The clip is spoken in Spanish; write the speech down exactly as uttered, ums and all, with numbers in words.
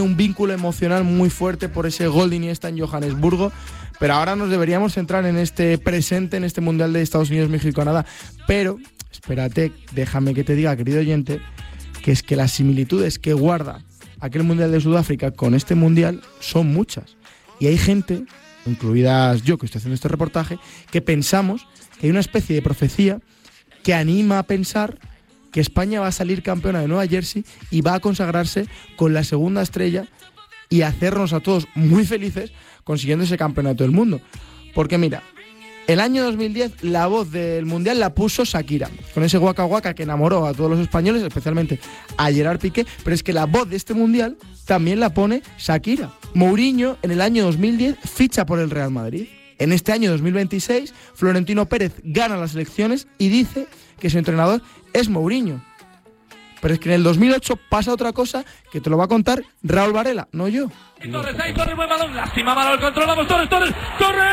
un vínculo emocional muy fuerte por ese gol de Iniesta en Johannesburgo, pero ahora nos deberíamos centrar en este presente, en este Mundial de Estados Unidos, México y Canadá. Pero, espérate, déjame que te diga, querido oyente, que es que las similitudes que guarda aquel Mundial de Sudáfrica con este Mundial son muchas. Y hay gente, incluidas yo que estoy haciendo este reportaje, que pensamos que hay una especie de profecía que anima a pensar que España va a salir campeona de Nueva Jersey y va a consagrarse con la segunda estrella y hacernos a todos muy felices consiguiendo ese campeonato del mundo. Porque mira, el año dos mil diez la voz del Mundial la puso Shakira, con ese Waka Waka que enamoró a todos los españoles, especialmente a Gerard Piqué, pero es que la voz de este Mundial también la pone Shakira. Mourinho en el año dos mil diez ficha por el Real Madrid. En este año dos mil veintiséis, Florentino Pérez gana las elecciones y dice que su entrenador es Mourinho. Pero es que en el dos mil ocho pasa otra cosa que te lo va a contar Raúl Varela, no yo. Torres, ahí Torres, buen balón, lástima, balón, controlamos, Torres, Torres, Torres.